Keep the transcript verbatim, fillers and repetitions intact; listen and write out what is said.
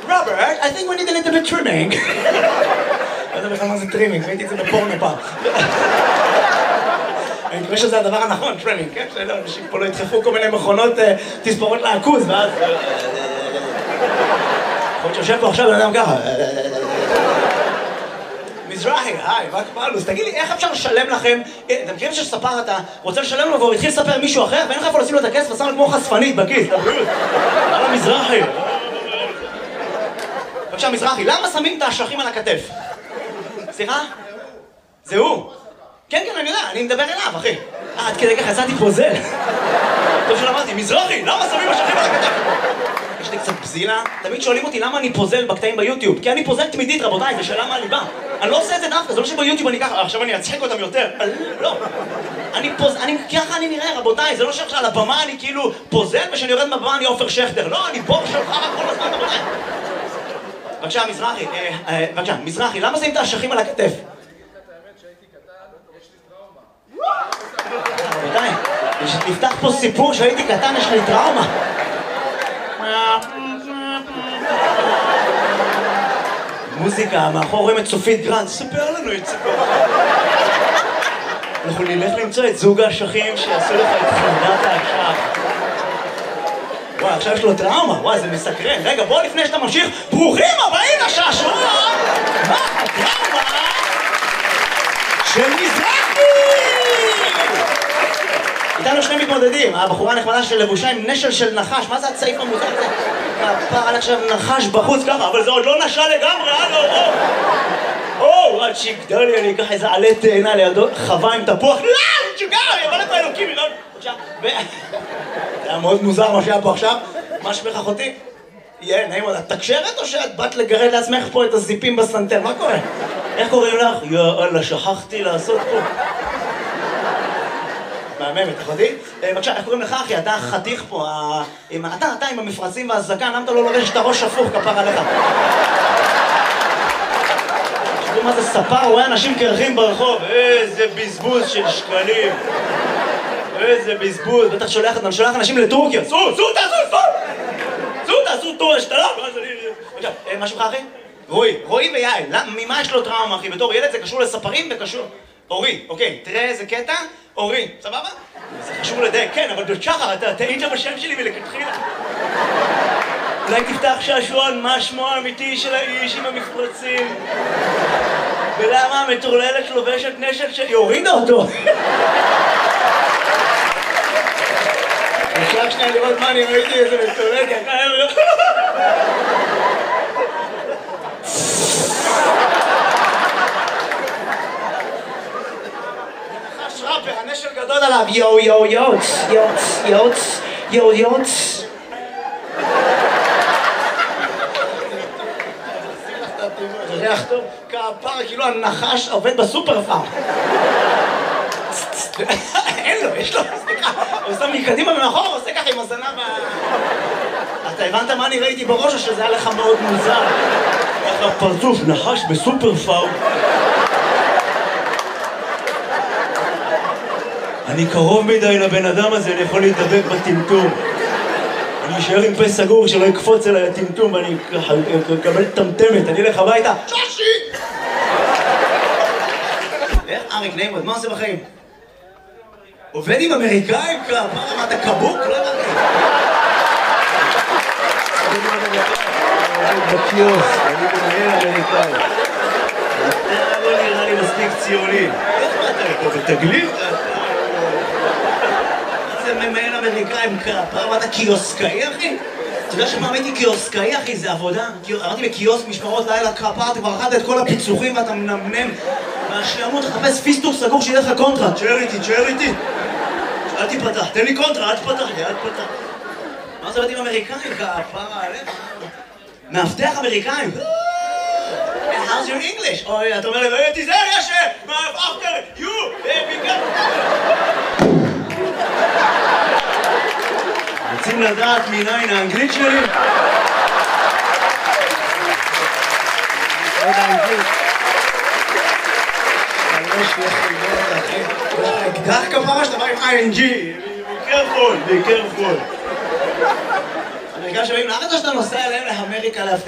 Robert, I think we need a little bit trimming. לא יודע בכלל מה זה טרימינג, ראיתי את זה בפורנו פעם. אני מקווה שזה הדבר הנכון, טרימינג, כן? שלא, אנשים פה לא ידחפו כל מיני מכונות תספורות לעכוז, ואז... יכול להיות שיושב פה עכשיו בן אדם ככה. מזרחי, היי, מה קבלוס? תגיד לי, איך אפשר לשלם לכם? אתם מכירים שספר אתה רוצה לשלם לו והוא התחיל לספר מישהו אחר ואין לך איפה לשים לו את הכסף ושם לו כמו חשפנית בכיס, לבריאות. על המזרחי. בבקשה, מזרחי, למה שמים את האשכים על הכתף? סליחה? זה הוא? כן, כן, אני יודע, אני מדבר אליו, אחי. אה, עד כדי ככה, יצאתי פוזל. טוב שלא אמרתי, מזרחי, למה שמים אשכים על הכתף? יש לי קצת בזילה. תמיד שואלים אותי למה אני פוזל בקטעים ביוטיוב. כי אני פוזל תמידית, רבותיי, זה שאלה מהליבה. אני לא עושה את זה דווקא, זה לא שביוטיוב אני ככה, עכשיו אני אצחק אותם יותר. לא. אני פוזל, אני, ככה אני נראה, רבותיי, זה לא שעכשיו על הבמה אני כאילו פוזל, ושאני יורד מהבמה אני עופר שכטר. לא, אני בור שלך כל הזמן, רבותיי. בבקשה, מזרחי, בבקשה, מזרחי, למה שמים את האשכים על הכתף? רבותיי, נפתח פה סיפור שהייתי קטן, יש לי טראומה. מוזיקה, מאחור רואים את צופית גרנד, ספר לנו את סיפור. אנחנו נלך למצוא את זוג האשכים שיעשו לך את חרדת האשך. וואי, עכשיו יש לו טראומה, וואי, זה מסקרן. רגע, בוא לפני שאתה ממשיך, ברוכים הבאים לשעשוע! מה הטראומה של מזרחי? איתנו שני מתמודדים, הבחורה הנחמדה של לבושה עם נשל של נחש, מה זה הצעיף המוזר הזה? הפר על עכשיו נחש בחוץ ככה, אבל זה עוד לא נשל לגמרי, הלו, או! או, עד שיגדל לי, אני אקח איזה עלה תאנה לידו, חווה עם תפוח, לא, שיגר, אני אבוא לפה אלוקים, לא, בבקשה, ו... זה היה מאוד מוזר מה שהיה פה עכשיו, מה שמך אחותי? יהיה, נעים עוד, את תקשרת או שאת באת לגרד לעצמך פה את הזיפים בסנטר, מה קורה? איך קוראים לך? יאללה, שכחתי לעשות פה. מהממת, אחותי? בבקשה, איך קוראים לך אחי? אתה חתיך פה, אתה, אתה עם המפרצים והזקן, למה אתה לא לובש את הראש הפוך כפר עליך? תשמעו מה זה ספר, רואה אנשים קרחים ברחוב, איזה בזבוז של שקלים. איזה בזבוז, בטח שולח, אתה שולח אנשים לטורקיה, סו, סו, תעשו, סו! סו, תעשו טור השתלה, ואז אני... בבקשה, מה שלך אחי? רועי, רועי ויעל, ממה יש לו טראומה אחי? בתור ילד זה קשור לספרים וקשור... אורי, אוקיי, תראה איזה קטע, אורי, סבבה? זה חשוב לדייק, כן, אבל דוצ'חר, אתה טעית בשם שלי ולכתחילה. אולי תפתח שעשועון, מה שמו האמיתי של האיש עם המפרצים? ולמה המטורללת לובשת נשל שהיא הורידה אותו? אפשר שנייה לראות מה אני ראיתי איזה מטורללת, יקר... הנשל גדול עליו, יו יו יוץ, יוץ, יוץ, יו יוץ. זה ריח טוב, כפר, כאילו הנחש עובד בסופר פארם. אין לו, יש לו, סליחה, הוא שם מקדימה ומאחור, הוא עושה ככה עם הזנב. אתה הבנת מה אני ראיתי בראש או שזה היה לך מאוד מוזר? איך הפרצוף נחש בסופר פארם. אני קרוב מדי לבן אדם הזה, אני יכול להתדבק בטמטום. אני אשאר עם פה סגור שלא יקפוץ אליי הטמטום ואני אקבל טמטמת, אני אלך הביתה. שושי! איך אריק נעימות, מה עושה בחיים? עובד עם אמריקאים? מה, אתה קבוק? לא הבנתי. עובד בקיוס, אני מנהל אמריקאי. אתה לא נראה לי מספיק ציוני. איך מה אתה פה בתגלית? ממהל אמריקאים ככה, אמרת קיוסקאי אחי? אתה יודע שמה הייתי קיוסקאי אחי? זה עבודה? אמרתי בקיוסק משמרות לילה כפה, אתה כבר אכלת את כל הפיצוחים ואתה מנמנם והשעמות, תחפש פיסטוק סגור שיהיה לך קונטרה. תשאר איתי, תשאר איתי. אל תיפתח, תן לי קונטרה, אל תפתח לי, אל תפתח. מה זה בתים אמריקאים כפה עליך? מאבטח אמריקאים. How's your English? אוי, אתה אומר לי, תיזהר יש, after you, בגלל... רוצים לדעת מניין האנגלית שלי? לא יודע אנגלית. אני יש לך אקדח כפרה שאתה בא עם איי אן ג'י. be careful, be careful. אמריקאים שבאים לארץ או שאתה נוסע אליהם לאמריקה להפתיע?